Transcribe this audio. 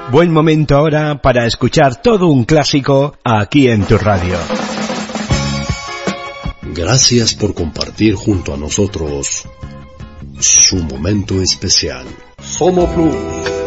Buen momento ahora para escuchar todo un clásico aquí en tu radio. Gracias por compartir junto a nosotros su momento especial. Somo Plus.